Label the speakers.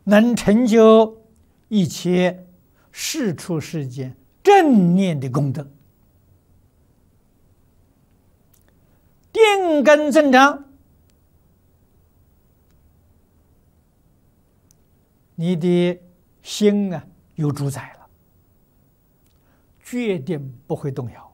Speaker 1: 能成就一切世出世间正念的功德，定根增长，你的心有主宰了，决定不会动摇。